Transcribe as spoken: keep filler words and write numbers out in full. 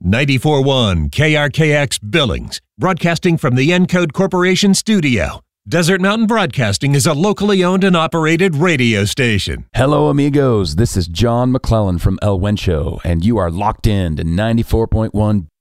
ninety-four point one K R K X Billings, broadcasting from the Encode Corporation studio. Desert Mountain Broadcasting is a locally owned and operated radio station. Hello, amigos. This is John McClellan from El Wencho, and you are locked in to ninety-four point one